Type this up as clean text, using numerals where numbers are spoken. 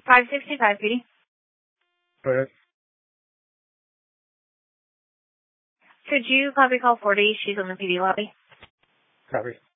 565 PD. Go ahead. Could you copy call 40? She's on the PD lobby. Copy.